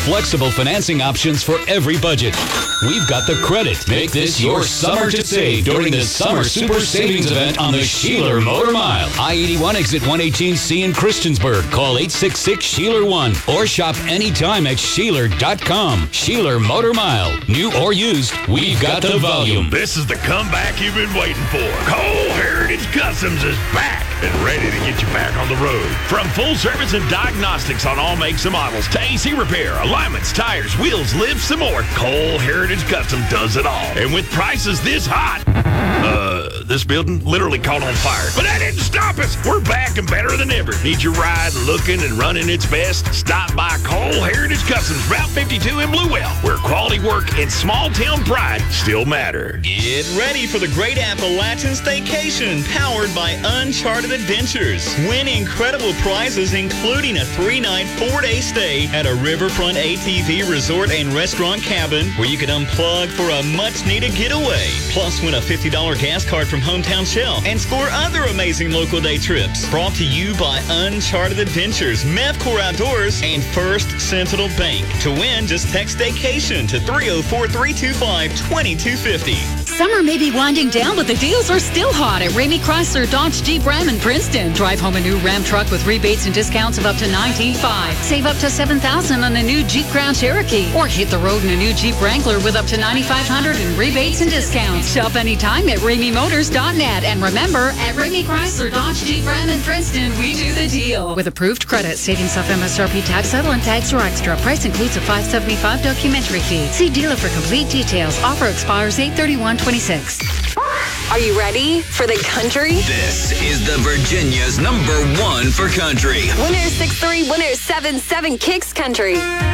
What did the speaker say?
Flexible financing options for every budget. We've got the credit. Make this your summer to save during the Summer Super Savings Event on the Sheeler Motor Mile. I-81 exit 118C in Christiansburg. Call 866-SHEELER1 or shop anytime at Sheeler.com. Sheeler Motor Mile. New or used, we've got the volume. This is the comeback you've been waiting for. Cole Heritage Customs is back and ready to get you back on the road. From full service and diagnostics on all makes and models to AC repair, alignments, tires, wheels, lifts, and more, Cole Heritage Custom does it all. And with prices this hot, this building literally caught on fire. But that didn't stop us. We're back and better than ever. Need your ride looking and running its best? Stop by Cole Heritage Customs, Route 52 in Bluewell, where quality work and small town pride still matter. Get ready for the Great Appalachian Staycation, powered by Uncharted Adventures. Win incredible prizes, including a 3-night, 4-day stay at a Riverfront ATV resort and restaurant cabin where you can unplug for a much-needed getaway. Plus, win a $50 gas card from Hometown Shell and score other amazing local day trips. Brought to you by Uncharted Adventures, Mevcor Outdoors, and First Sentinel Bank. To win, just text Staycation to 304-325-2250. Summer may be winding down, but the deals are still hot at Ramey Chrysler Dodge Jeep Ram in Princeton. Drive home a new Ram truck with rebates and discounts of up to $19,500. Save up to $7,000 on a new Jeep Grand Cherokee. Or hit the road in a new Jeep Wrangler with up to $9,500 in rebates and discounts. Shop anytime at RameyMotors.net. And remember, at Ramey Chrysler Dodge Jeep Ram in Princeton, we do the deal. With approved credit, savings off MSRP tax, settle and tags are extra. Price includes a $575 documentary fee. See dealer for complete details. Offer expires 8/31/26. Are you ready for the country? This is the Virginia's #1 for country. Winner 6-3, winner 7-7 Kicks Country.